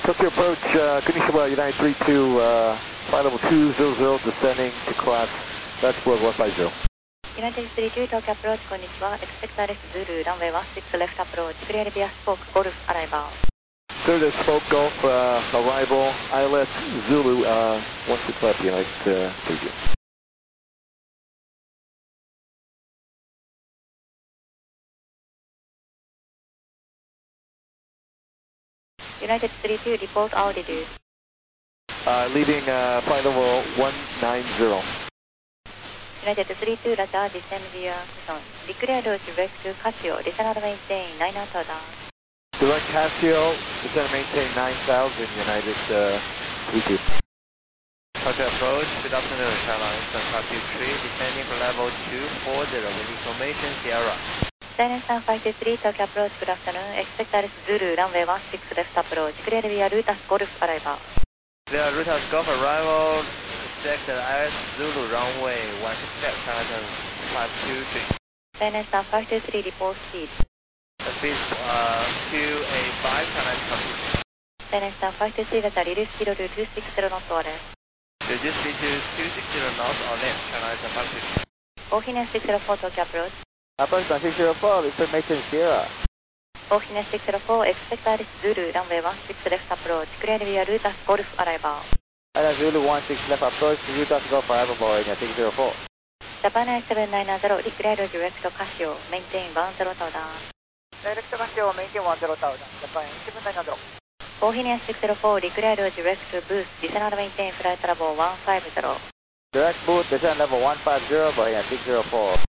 Tokyo approach, Konnichiwa, United 32, flight level 200, descending to class, that's World 150. United 32, Tokyo approach, こんにちは。Expect RS Zulu, runway 16 left approach, clear via Spoke, Golf, arrival. Sir, this Spoke Golf, arrival, ILS Zulu, 16 left, United 32. United 32, report altitude. Leaving flight level 190. United 32, Roger, descend via Cushion. Declare direct to Casio, descend and maintain 9 out down. Direct Casio, descend and maintain 9,000, United 32. Tokyo approach, good afternoon, China Eastern 523, descending for level 240 with information Sierra. China Eastern 523, Tokyo approach, good afternoon. Expect RS Zulu, runway 16 left approach, clear via Rutas Golf, arrival. Clear Rutas Golf arrival, expect RS Zulu, runway 16 left, China 523. China Eastern 523, report speed. The speed 285, China 523. China Eastern 523, Roger, reduce speed to 260 knots or less. Reduce speed to 260 knots or less, China 523. Ohine 604, Tokyo approach. Approach 604, information Sierra. Ohine 604, expect RS Zulu, runway 16 left approach, clear via Rutas Golf, arrival. ILS Zulu 16 left approach, Rutas Golf, arrival, Boeing 604. Japan I790, declare direct to Casio, maintain 10 down. Direct Casio, maintain 10 down, Japan I790. Ohine 604, declare direct to boost, descend and maintain flight level 150. Direct boost, descend level 150, Boeing 604.